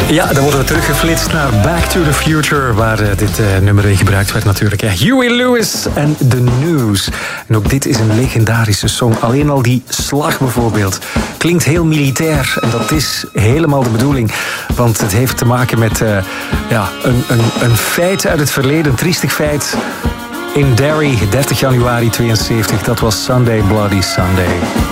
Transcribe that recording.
Ja, dan worden we teruggeflitst naar Back to the Future, waar dit nummer in gebruikt werd natuurlijk. Huey Lewis en The News. En ook dit is een legendarische song. Alleen al die slag bijvoorbeeld klinkt heel militair. En dat is helemaal de bedoeling. Want het heeft te maken met een feit uit het verleden, een triestig feit. In Derry, 30 januari 72, dat was Sunday Bloody Sunday.